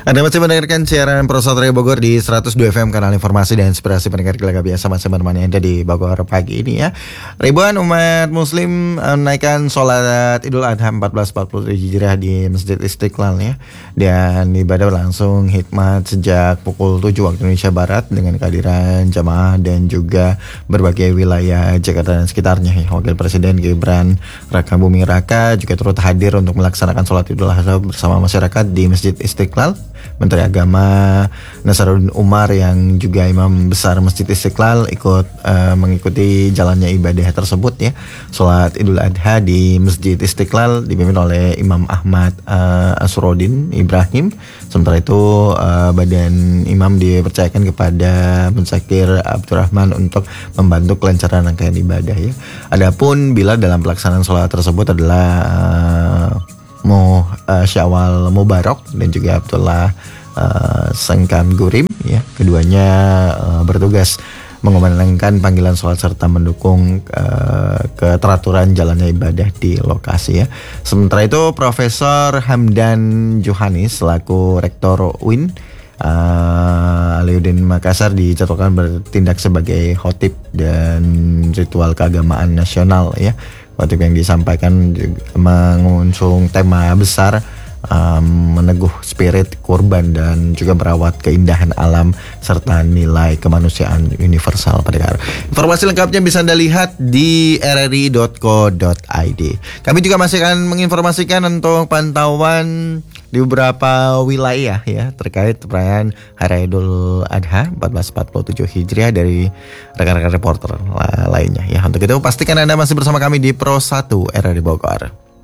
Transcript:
Anda masih mendengarkan siaran Pro Satria Bogor di 102 FM, kanal informasi dan inspirasi pendengar keluarga biasa masih menemani Anda di Bogor pagi ini ya. Ribuan umat muslim menaikkan sholat Idul Adha 1440 Hijriah di Masjid Istiqlal ya. Dan ibadah berlangsung hikmat sejak pukul 7 waktu Indonesia Barat dengan kehadiran jamaah dan juga berbagai wilayah Jakarta dan sekitarnya ya. Wakil Presiden Gibran Raka Buming Raka juga turut hadir untuk melaksanakan sholat Idul Adha bersama masyarakat di Masjid Istiqlal. Menteri Agama Nasaruddin Umar yang juga Imam Besar Masjid Istiqlal ikut mengikuti jalannya ibadah tersebut ya. Sholat Idul Adha di Masjid Istiqlal dipimpin oleh Imam Ahmad Asruddin Ibrahim. Sementara itu badan imam dipercayakan kepada Munsakir Abdurrahman untuk membantu kelancaran rangkaian ibadah ya. Adapun bila dalam pelaksanaan sholat tersebut adalah Syawal Mubarak dan juga Abdullah Sengkan Gurim ya. Keduanya bertugas mengumandangkan panggilan sholat serta mendukung keteraturan jalannya ibadah di lokasi ya. Sementara itu Profesor Hamdan Johanis selaku Rektor UIN Aliuddin Makassar dijadwalkan bertindak sebagai khotib dan ritual keagamaan nasional ya. Khotib yang disampaikan juga mengusung tema besar meneguh spirit kurban dan juga merawat keindahan alam serta nilai kemanusiaan universal pendengar. Informasi lengkapnya bisa Anda lihat di rri.co.id. Kami juga masih akan menginformasikan untuk pantauan di beberapa wilayah ya terkait perayaan Hari Idul Adha 1447 Hijriah dari rekan-rekan reporter lainnya ya. Untuk itu pastikan Anda masih bersama kami di Pro 1 RRI Bogor.